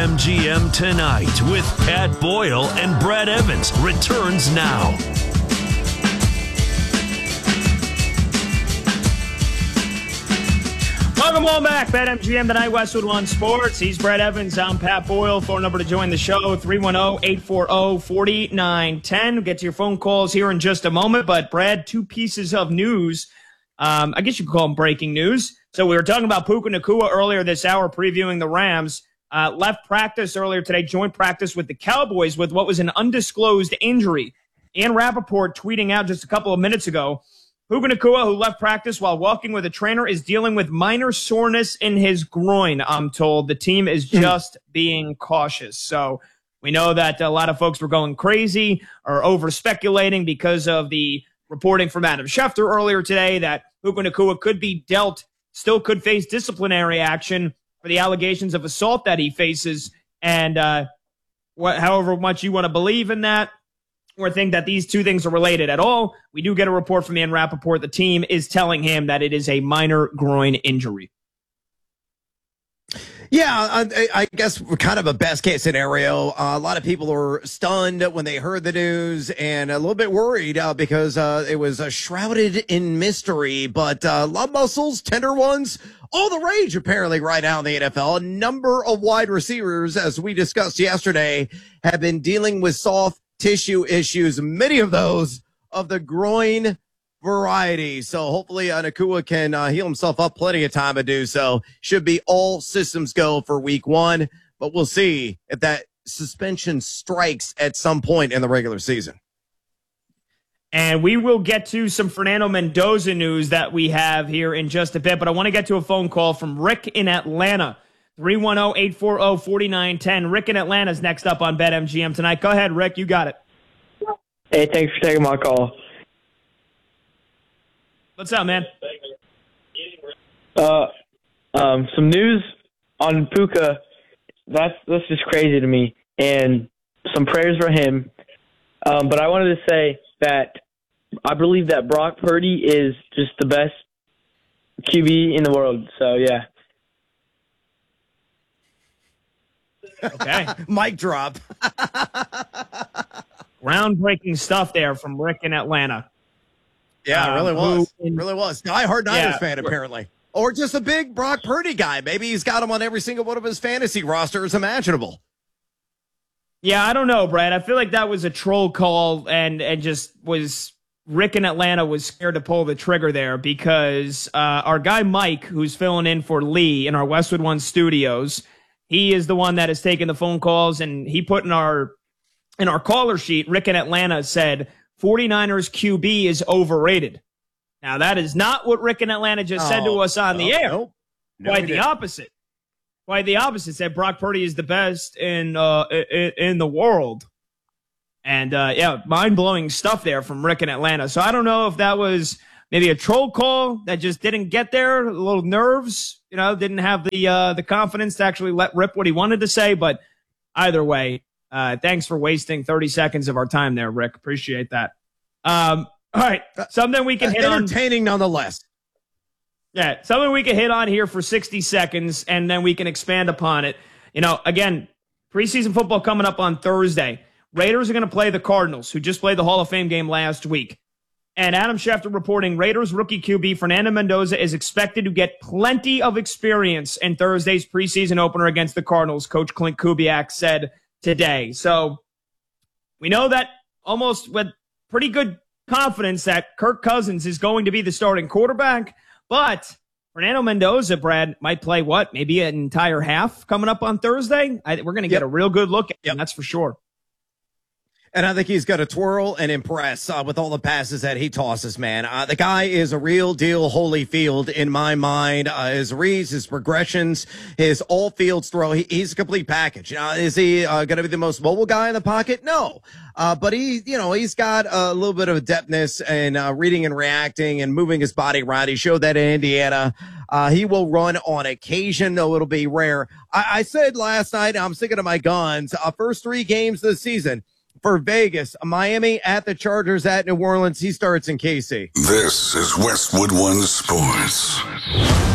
BetMGM Tonight with Pat Boyle and Brad Evans returns now. Welcome on back. BetMGM Tonight, Westwood One Sports. He's Brad Evans. I'm Pat Boyle. Phone number to join the show, 310-840-4910. We'll get to your phone calls here in just a moment. But, Brad, two pieces of news. I guess you could call them breaking news. So we were talking about Puka Nacua earlier this hour, previewing the Rams. Left practice earlier today, joint practice with the Cowboys with what was an undisclosed injury. Ian Rappaport tweeting out just a couple of minutes ago, Puka Nacua, who left practice while walking with a trainer, is dealing with minor soreness in his groin, I'm told. The team is just being cautious. So we know that a lot of folks were going crazy or over-speculating because of the reporting from Adam Schefter earlier today that Puka Nacua could be dealt, still could face disciplinary action for the allegations of assault that he faces. And however much you want to believe in that, or think that these two things are related at all, we do get a report from Ian Rappaport. The team is telling him that it is a minor groin injury. Yeah, I guess kind of a best case scenario. A lot of people were stunned when they heard the news and a little bit worried because it was shrouded in mystery. But love muscles, tender ones, all the rage apparently right now in the NFL. A number of wide receivers, as we discussed yesterday, have been dealing with soft tissue issues, many of those of the groin variety. So hopefully Nacua can heal himself up. Plenty of time to do so. Should be all systems go for week one, but we'll see if that suspension strikes at some point in the regular season. And we will get to some Fernando Mendoza news that we have here in just a bit, but I want to get to a phone call from Rick in Atlanta. 310-840-4910. Rick in Atlanta is next up on BetMGM Tonight. Go ahead, Rick. You got it. Hey, thanks for taking my call. What's up, man? Some news on Puka. That's just crazy to me. And some prayers for him. But I wanted to say that I believe that Brock Purdy is just the best QB in the world. So, yeah. Okay. Mic drop. Groundbreaking stuff there from Rick in Atlanta. Yeah, it really was. Really was. Die-hard Niners fan, apparently. Or just a big Brock Purdy guy. Maybe he's got him on every single one of his fantasy rosters imaginable. Yeah, I don't know, Brad. I feel like that was a troll call and just was Rick in Atlanta was scared to pull the trigger there because our guy Mike, who's filling in for Lee in our Westwood One studios, he is the one that has taken the phone calls, and he put in our caller sheet, Rick in Atlanta said, 49ers QB is overrated. Now, that is not what Rick in Atlanta just said to us on the air. Nope. Quite the opposite. Quite the opposite. Said Brock Purdy is the best in the world. And, mind-blowing stuff there from Rick in Atlanta. So I don't know if that was maybe a troll call that just didn't get there, a little nerves, didn't have the confidence to actually let rip what he wanted to say. But either way, thanks for wasting 30 seconds of our time there, Rick. Appreciate that. All right, something we can hit on. Entertaining nonetheless. Yeah, something we can hit on here for 60 seconds, and then we can expand upon it. Again, preseason football coming up on Thursday. Raiders are going to play the Cardinals, who just played the Hall of Fame game last week. And Adam Schefter reporting Raiders rookie QB Fernando Mendoza is expected to get plenty of experience in Thursday's preseason opener against the Cardinals, Coach Clint Kubiak said today. So we know that almost with pretty good confidence that Kirk Cousins is going to be the starting quarterback, but Fernando Mendoza, Brad, might play maybe an entire half coming up on Thursday? We're going to get a real good look at him, that's for sure. And I think he's going to twirl and impress with all the passes that he tosses, man. The guy is a real deal Holyfield in my mind. His reads, his progressions, his all fields throw. He's a complete package. Is he going to be the most mobile guy in the pocket? No. But he's got a little bit of depthness and reading and reacting and moving his body around. He showed that in Indiana. He will run on occasion, though it'll be rare. I said last night, I'm sticking to my guns. First 3 games this season. For Vegas, Miami at the Chargers at New Orleans. He starts in KC. This is Westwood One Sports.